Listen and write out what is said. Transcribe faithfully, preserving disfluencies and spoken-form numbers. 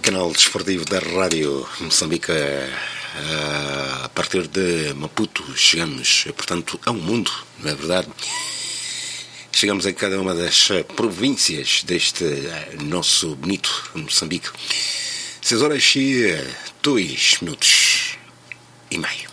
canal desportivo da Rádio Moçambique. A partir de Maputo chegamos, portanto, ao mundo, não é verdade? Chegamos a cada uma das províncias deste nosso bonito Moçambique. Seis horas e dois minutos e meio.